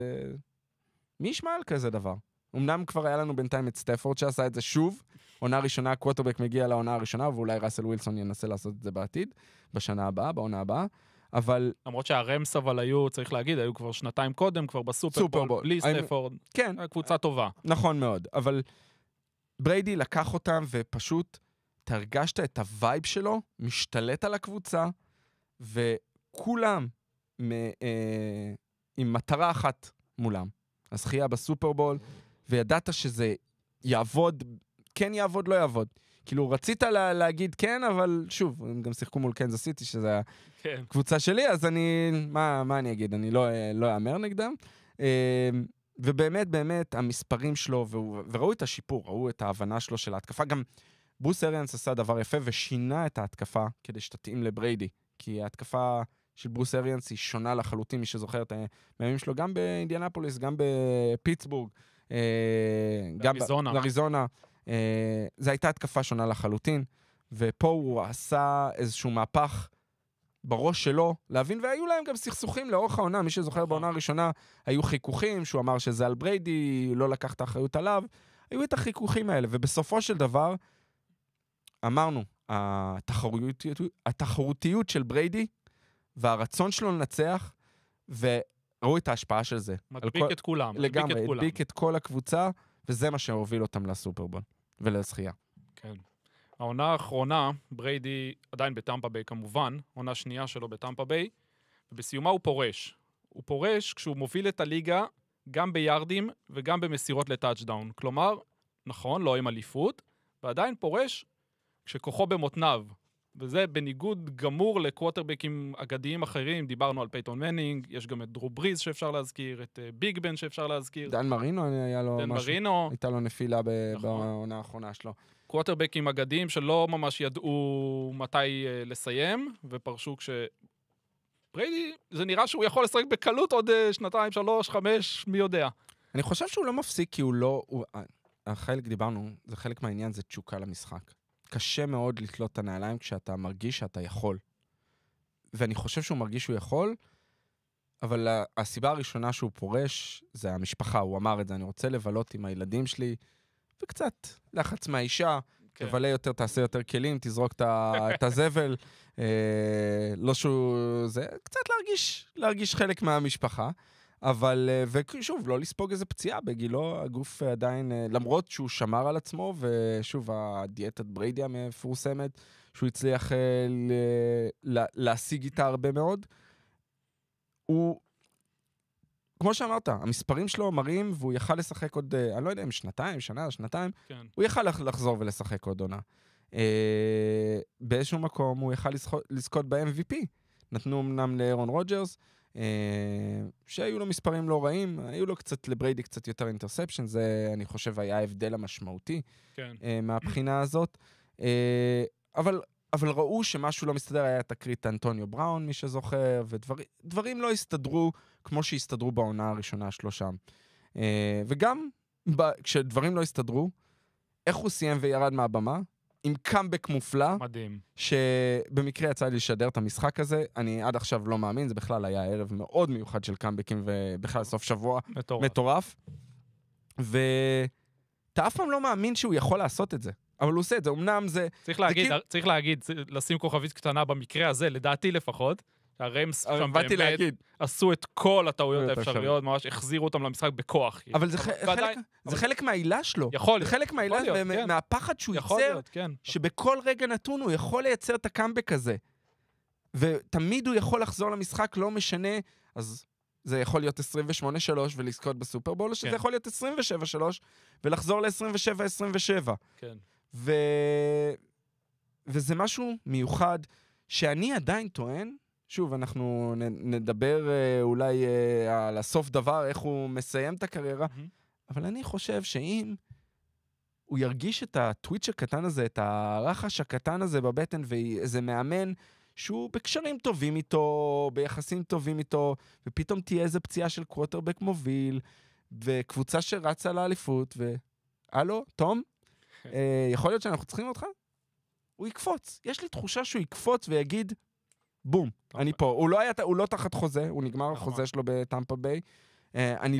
מי ישמע על כזה דבר? אמנם כבר היה לנו בינתיים את סטפורד שעשה את זה שוב, עונה ראשונה, קווטרבק מגיע לעונה הראשונה, ואולי ראסל ווילסון ינסה לעשות את זה בעתיד, בשנה הבאה, בעונה הבאה, אבל... למרות שהרמס אבל היו, צריך להגיד, היו כבר שנתיים קודם, כבר בסופרבול, בלי סטפורד. כן. קבוצה טובה. נכון מאוד, אבל בריידי לקח אותם ופשוט תרגשת את הווייב שלו, משתלט על הקבוצה, וכולם עם מטרה אחת מולם. הזכייה בסופרבול, וידעת שזה יעבוד, כן יעבוד, לא יעבוד. כאילו, רצית להגיד כן, אבל שוב, הם גם שיחקו מול קנזס סיטי, שזה הקבוצה שלי, אז מה אני אגיד? אני לא אאמר נגדם. ובאמת, באמת, המספרים שלו, וראו את השיפור, ראו את ההבנה שלו של ההתקפה. גם ברוס אריאנס עשה דבר יפה, ושינה את ההתקפה כדי שתתאים לבריידי. כי ההתקפה של ברוס אריאנס היא שונה לחלוטין, מי שזוכר את הימים שלו, גם באינדיאנפוליס, גם בפיטסבורג, גם באריזונה. זו הייתה התקפה שונה לחלוטין, ופה הוא עשה איזשהו מהפך בראש שלו להבין, והיו להם גם סכסוכים לאורך העונה, מי שזוכר בעונה הראשונה, היו חיכוכים, שהוא אמר שזה על בריידי, לא לקח את האחריות עליו, היו את החיכוכים האלה, ובסופו של דבר, אמרנו, התחרותיות של בריידי, והרצון שלו לנצח, וראו את ההשפעה של זה. מדביק את כולם. לגמרי, הדביק את כל הקבוצה, וזה מה שהוביל אותם לסופרבול, ולזכייה. כן. העונה האחרונה, בריידי עדיין בטמפה ביי כמובן, עונה שנייה שלו בטמפה ביי, ובסיומה הוא פורש. הוא פורש כשהוא מוביל את הליגה גם ביארדים וגם במסירות לטאצ'דאון. כלומר, נכון, לא עם אליפות, ועדיין פורש כשכוחו במותניו. וזה בניגוד גמור לקווטרבקים אגדיים אחרים, דיברנו על פייטון מנינג, יש גם את דרו בריז שאפשר להזכיר, את ביג בן שאפשר להזכיר. דן מרינו היה לו משהו, מרינו. הייתה לו נפילה בעונה האחרונה שלו. קווטרבקים אגדיים שלא ממש ידעו מתי לסיים, ופרשו בריידי, זה נראה שהוא יכול לשחק בקלות עוד 2, 3, 5, מי יודע. אני חושב שהוא לא מפסיק, כי הוא לא... החלק דיברנו, זה חלק מהעניין, זה תשוקה למשחק. קשה מאוד לתלות את הנעליים כשאתה מרגיש שאתה יכול. ואני חושב שהוא מרגיש שהוא יכול, אבל הסיבה הראשונה שהוא פורש, זה המשפחה. הוא אמר את זה, אני רוצה לבלות עם הילדים שלי, וקצת לחץ מהאישה, תבלה יותר, תעשה יותר כלים, תזרוק את הזבל. לא שהוא... זה קצת להרגיש חלק מהמשפחה. אבל, ושוב, לא לספוג איזה פציעה בגילו, הגוף עדיין, למרות שהוא שמר על עצמו, ושוב, הדיאטת בריידי המפורסמת, שהוא הצליח להשיג איתה הרבה מאוד, הוא, כמו שאמרת, המספרים שלו מראים, והוא יכל לשחק עוד, אני לא יודע אם שנתיים, כן. הוא יכל לחזור ולשחק עוד עונה. באיזשהו מקום הוא יכל לזכות ב-MVP. נתנו אמנם לאירון רוג'רס, שהיו לו מספרים לא רעים, היו לו קצת לבריידי קצת יותר אינטרספשן, זה אני חושב היה ההבדל המשמעותי מהבחינה הזאת, אבל ראו שמשהו לא מסתדר, היה תקרית אנטוניו בראון, מי שזוכר, ודברים לא הסתדרו כמו שהסתדרו בעונה הראשונה שלו שם. וגם כשדברים לא הסתדרו, איך הוא סיים וירד מהבמה? עם קאמבק מופלא. מדהים. שבמקרה יצא לי לשדר את המשחק הזה, אני עד עכשיו לא מאמין, זה בכלל היה ערב מאוד מיוחד של קאמבקים, ובכלל סוף שבוע מטורף. ואתה אף פעם לא מאמין שהוא יכול לעשות את זה. אבל הוא עושה את זה, אמנם זה... צריך להגיד, לשים כוכבית קטנה במקרה הזה, לדעתי לפחות, הרמס שם באמת עשו את כל הטעויות האפשריות, ממש החזירו אותם למשחק בכוח. אבל זה חלק מהעילה שלו. יכול. זה חלק מהעילה, ומהפחד שהוא ייצר, שבכל רגע נתון הוא יכול לייצר את הקאמבק הזה. ותמיד הוא יכול לחזור למשחק, לא משנה, אז זה יכול להיות 28-3 ולזכות בסופרבול, או שזה יכול להיות 27-3 ולחזור ל-27-27. כן. וזה משהו מיוחד שאני עדיין טוען, שוב, אנחנו נדבר אולי על הסוף דבר, איך הוא מסיים את הקריירה, אבל אני חושב שאם הוא ירגיש את הטוויץ' הקטן הזה, את הרחש הקטן הזה בבטן, ואיזה מאמן שהוא בקשרים טובים איתו, ביחסים טובים איתו, ופתאום תהיה איזה פציעה של קווטרבק מוביל, וקבוצה שרצה לאליפות, הלו, תום, יכול להיות שאנחנו צריכים אותך? הוא יקפוץ. יש לי תחושה שהוא יקפוץ ויגיד, בום, אני פה. הוא לא תחת חוזה, הוא נגמר החוזה שלו בטמפה ביי, אני